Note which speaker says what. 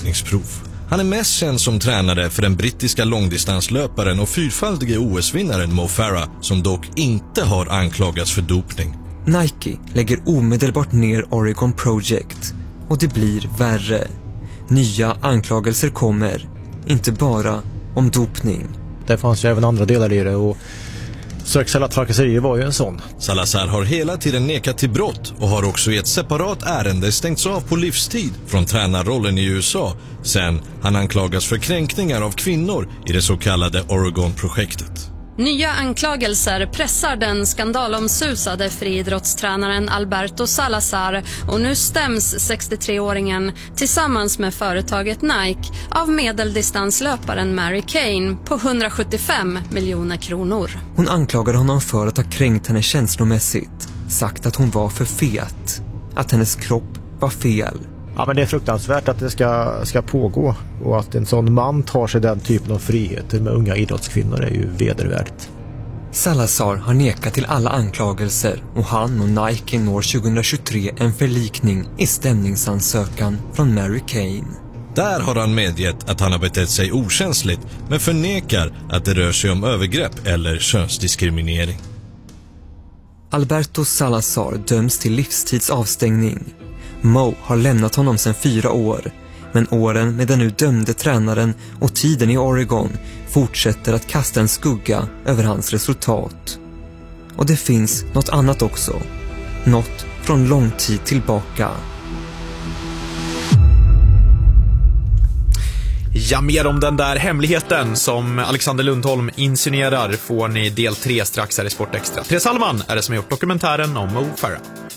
Speaker 1: dopningsprov. Han är mest känd som tränare för den brittiska långdistanslöparen och fyrfaldige OS-vinnaren Mo Farah, som dock inte har anklagats för dopning.
Speaker 2: Nike lägger omedelbart ner Oregon Project och det blir värre. Nya anklagelser kommer, inte bara om dopning.
Speaker 3: Det fanns ju även andra delar i det och sexuella trakasserier var ju en sån.
Speaker 1: Salazar har hela tiden nekat till brott och har också i ett separat ärende stängts av på livstid från tränarrollen i USA sen han anklagas för kränkningar av kvinnor i det så kallade Oregon-projektet.
Speaker 4: Nya anklagelser pressar den skandalomsusade friidrottstränaren Alberto Salazar och nu stäms 63-åringen tillsammans med företaget Nike av medeldistanslöparen Mary Cain på 175 miljoner kronor.
Speaker 2: Hon anklagar honom för att ha kränkt henne känslomässigt, sagt att hon var för fet, att hennes kropp var fel.
Speaker 3: Ja, men det är fruktansvärt att det ska pågå och att en sån man tar sig den typen av friheter med unga idrottskvinnor är ju vedervärdigt.
Speaker 2: Salazar har nekat till alla anklagelser och han och Nike når 2023 en förlikning i stämningsansökan från Mary Cain.
Speaker 1: Där har han medgett att han har betett sig okänsligt men förnekar att det rör sig om övergrepp eller könsdiskriminering.
Speaker 2: Alberto Salazar döms till livstidsavstängning. Mo har lämnat honom sedan 4 år, men åren med den nu dömde tränaren och tiden i Oregon fortsätter att kasta en skugga över hans resultat. Och det finns något annat också, något från lång tid tillbaka.
Speaker 5: Ja, mer om den där hemligheten som Alexander Lundholm insinuerar får ni del 3 strax här i Sport Extra. Therese Hallman är det som har gjort dokumentären om Mo Farah.